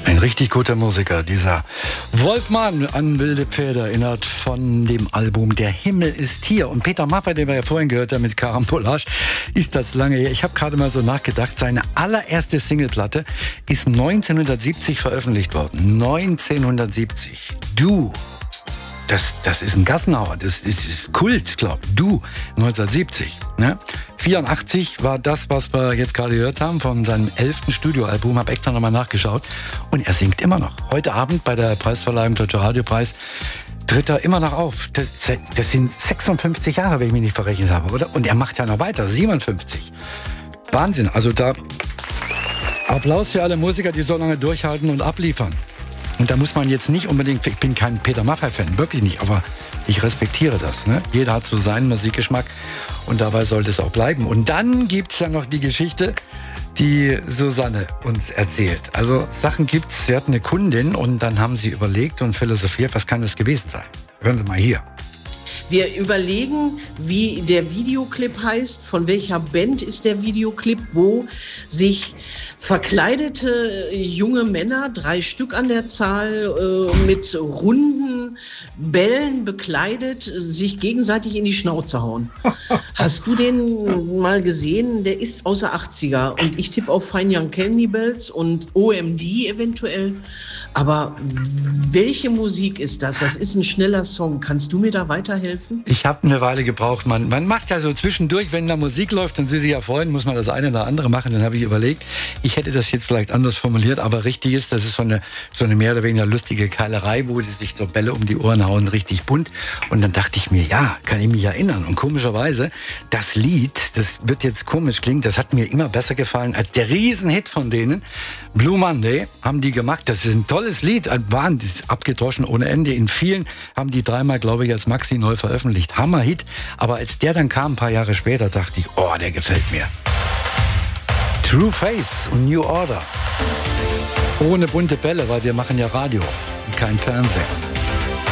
Ein richtig guter Musiker, dieser Wolfmann an wilde Pferde, erinnert von dem Album Der Himmel ist hier. Und Peter Maffay, den wir ja vorhin gehört haben mit Karambolage, ist das lange her. Ich habe gerade mal so nachgedacht, seine allererste Singleplatte ist 1970 veröffentlicht worden. 1970. Du. Das ist ein Gassenhauer, das ist Kult, glaub. Du, 1970. Ne? 84 war das, was wir jetzt gerade gehört haben, von seinem 11. Studioalbum, habe extra nochmal nachgeschaut. Und er singt immer noch. Heute Abend bei der Preisverleihung Deutscher Radiopreis tritt er immer noch auf. Das sind 56 Jahre, wenn ich mich nicht verrechnet habe, oder? Und er macht ja noch weiter, 57. Wahnsinn, also da Applaus für alle Musiker, die so lange durchhalten und abliefern. Und da muss man jetzt nicht unbedingt, ich bin kein Peter Maffay-Fan, wirklich nicht, aber ich respektiere das. Ne? Jeder hat so seinen Musikgeschmack und dabei sollte es auch bleiben. Und dann gibt es ja noch die Geschichte, die Susanne uns erzählt. Also Sachen gibt's, sie hat eine Kundin und dann haben sie überlegt und philosophiert, was kann das gewesen sein? Hören Sie mal hier. Wir überlegen, wie der Videoclip heißt, von welcher Band ist der Videoclip, wo sich verkleidete junge Männer, 3 Stück an der Zahl, mit runden Bällen bekleidet, sich gegenseitig in die Schnauze hauen. Hast du den mal gesehen? Der ist aus der 80er und ich tippe auf Fine Young Cannibals und OMD eventuell. Aber welche Musik ist das? Das ist ein schneller Song. Kannst du mir da weiterhelfen? Ich habe eine Weile gebraucht. Man macht ja so zwischendurch, wenn da Musik läuft und Sie sich ja freuen, muss man das eine oder andere machen. Dann habe ich überlegt, ich hätte das jetzt vielleicht anders formuliert, aber richtig ist, das ist so eine mehr oder weniger lustige Keilerei, wo die sich so Bälle um die Ohren hauen, richtig bunt. Und dann dachte ich mir, ja, kann ich mich erinnern. Und komischerweise, das Lied, das wird jetzt komisch klingen, das hat mir immer besser gefallen als der Riesenhit von denen. Blue Monday haben die gemacht. Das ist ein tolles Lied, waren abgedroschen ohne Ende. In vielen haben die 3-mal, glaube ich, als Maxi neu veröffentlicht. Hammerhit. Aber als der dann kam, ein paar Jahre später, dachte ich, oh, der gefällt mir. True Face und New Order. Ohne bunte Bälle, weil wir machen ja Radio und kein Fernsehen.